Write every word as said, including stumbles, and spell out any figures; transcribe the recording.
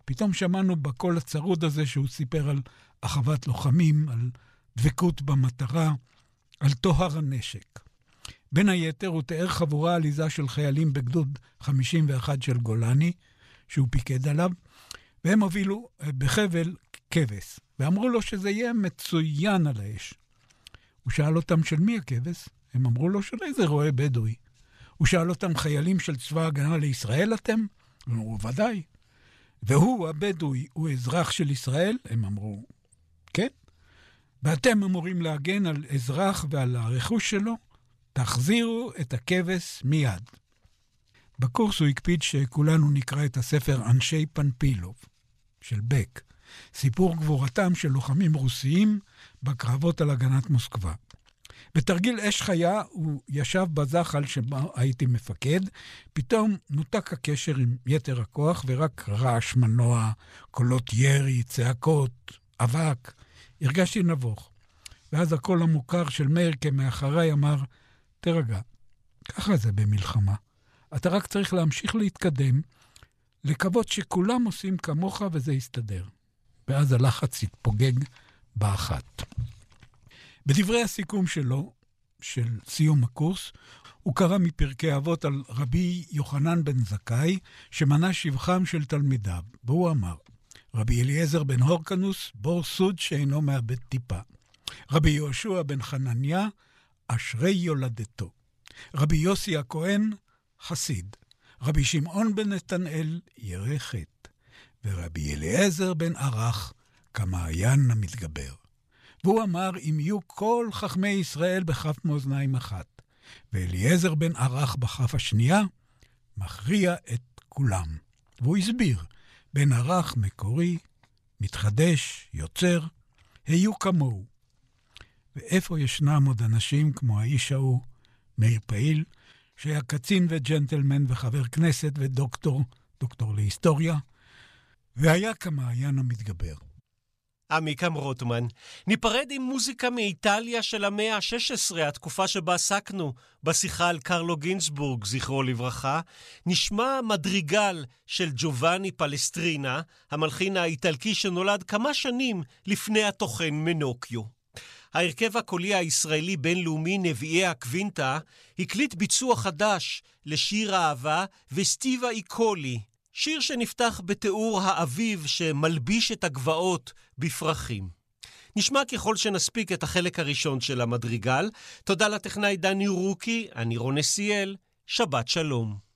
פתאום שמענו בקול הצרוד הזה שהוא סיפר על אחוות לוחמים, על דבקות במטרה, על טוהר הנשק. בין היתר הוא תיאר חבורה עליזה של חיילים בגדוד חמישים ואחת של גולני, שהוא פיקד עליו, והם הובילו בחבל כבש, ואמרו לו שזה יהיה מצוין על האש. הוא שאל אותם של מי הכבש? הם אמרו לו של איזה רועה בדואי. הוא שאל אותם, חיילים של צבא הגנה לישראל אתם? הם אמרו, ודאי. והוא, הבדואי, הוא אזרח של ישראל? הם אמרו, כן. ואתם אמורים להגן על אזרח ועל הרכוש שלו? תחזירו את הכבש מיד. בקורס הוא הקפיד שכולנו נקרא את הספר אנשי פנפילוב של בק, סיפור גבורתם של לוחמים רוסיים בקרבות על הגנת מוסקבה. בתרגיל אש חיה הוא ישב בזחל שבו הייתי מפקד, פתאום נותק הקשר עם יתר הכוח ורק רעש מנוע, קולות ירי, צעקות, אבק. הרגשתי נבוך. ואז הקול המוכר של מאיר כמאחריי אמר, תרגע, ככה זה במלחמה. אתה רק צריך להמשיך להתקדם, לקוות שכולם עושים כמוך וזה יסתדר. ואז הלחץ התפוגג באחת. בדברי הסיכום שלו, של סיום הקורס, הוא קרא מפרקי אבות על רבי יוחנן בן זכאי, שמנה שבחם של תלמידיו, והוא אמר, רבי אליעזר בן הורקנוס, בור סוד שאינו מאבד טיפה. רבי יהושע בן חנניה, אשרי יולדתו. רבי יוסי הכהן, חסיד. רבי שמעון בן נתנאל, ירא חטא. ורבי אליעזר בן ערך, כמעיין המתגבר. והוא אמר, אם יהיו כל חכמי ישראל בכף מאזניים אחת, ואליעזר בן ערך בכף השנייה, מכריע את כולם. והוא הסביר, בן ערך מקורי, מתחדש, יוצר, היו כמוהו. ואיפה ישנם עוד אנשים כמו האיש ההוא, מאיר פעיל, שהיה קצין וג'נטלמן וחבר כנסת ודוקטור, דוקטור להיסטוריה, והיה כמעיין המתגבר. עמיקם רוטמן, ניפרד עם מוזיקה מאיטליה של המאה ה-שש עשרה, התקופה שבה עסקנו בשיחה על קרלו גינסבורג, זכרו לברכה. נשמע מדריגל של ג'ובאני פלסטרינה, המלחין האיטלקי שנולד כמה שנים לפני התוכן מנוקיו. ההרכב הקולי הישראלי בינלאומי נביאי הקווינטה הקליט ביצוע חדש לשיר האהבה וסטיבה איקולי, שיר שנפתח בתיאור האביב שמלביש את הגבעות בפרחים. נשמע ככל שנספיק את החלק הראשון של המדריגל. תודה לטכנאי דני רוקי, אני רון נסיאל, שבת שלום.